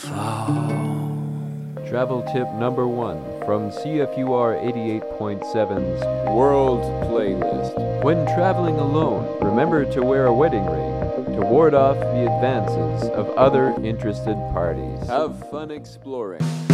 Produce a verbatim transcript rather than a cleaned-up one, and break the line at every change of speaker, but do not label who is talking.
Travel tip number one from C F U R eighty-eight point seven's World Playlist. When traveling alone, remember to wear a wedding ring to ward off the advances of other interested parties. Have fun exploring.